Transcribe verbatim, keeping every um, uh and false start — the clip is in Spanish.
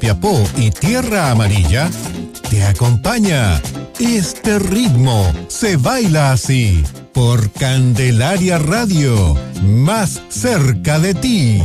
Copiapó y Tierra Amarilla, te acompaña. Este ritmo se baila así por Candelaria Radio, más cerca de ti.